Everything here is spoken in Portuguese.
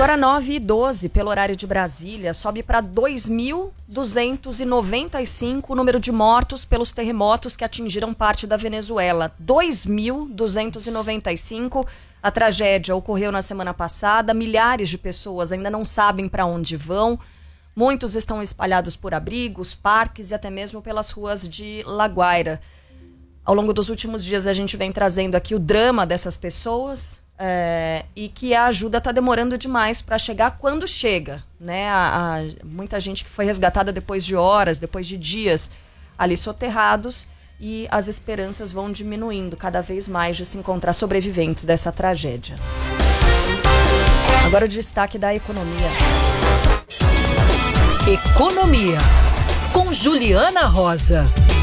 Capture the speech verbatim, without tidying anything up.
Agora nove e doze, pelo horário de Brasília, sobe para dois mil duzentos e noventa e cinco o número de mortos pelos terremotos que atingiram parte da Venezuela. dois mil duzentos e noventa e cinco. A tragédia ocorreu na semana passada. Milhares de pessoas ainda não sabem para onde vão. Muitos estão espalhados por abrigos, parques e até mesmo pelas ruas de La Guaira. Ao longo dos últimos dias a gente vem trazendo aqui o drama dessas pessoas é, e que a ajuda está demorando demais para chegar quando chega, né? A, a, muita gente que foi resgatada depois de horas, depois de dias ali soterrados, e as esperanças vão diminuindo cada vez mais de se encontrar sobreviventes dessa tragédia. Agora o destaque da economia. Economia, com Juliana Rosa.